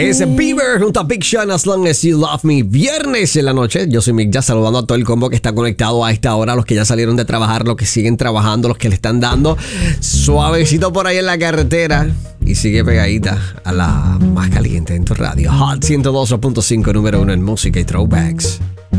Es Bieber junto a Big Sean, As Long As You Love Me. Viernes en la noche. Yo soy Mick Jazz, saludando a todo el combo que está conectado a esta hora. Los que ya salieron de trabajar, los que siguen trabajando, los que le están dando suavecito por ahí en la carretera. Y sigue pegadita a la más caliente en tu radio. Hot 102.5, número 1 en música y throwbacks.